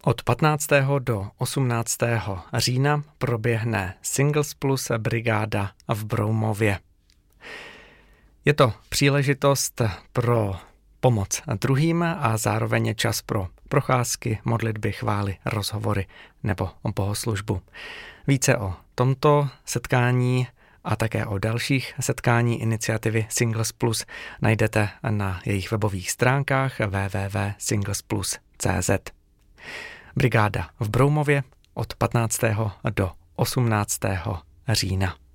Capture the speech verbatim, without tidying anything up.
Od patnáctého do osmnáctého října proběhne Singles Plus brigáda v Broumově. Je to příležitost pro pomoc druhým a zároveň čas pro procházky, modlitby, chvály, rozhovory nebo bohoslužbu. Více o tomto setkání a také o dalších setkání iniciativy Singles Plus najdete na jejich webových stránkách w w w tečka singles plus tečka c z. Brigáda v Broumově od patnáctého do osmnáctého října.